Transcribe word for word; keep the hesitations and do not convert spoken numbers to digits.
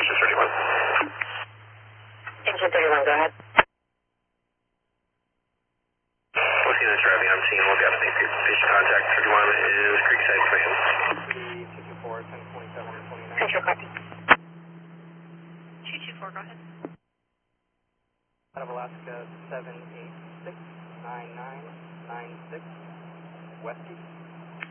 Engine thirty-one. Engine thirty-one, go ahead. Looking at the traffic, I'm seeing lookout. I think pitch contact thirty-one is Creekside Command. two two four, ten twenty-seven, twenty-nine. Central copy. two two four, go ahead. Out of Alaska, seven eight six nine nine nine six, Westie.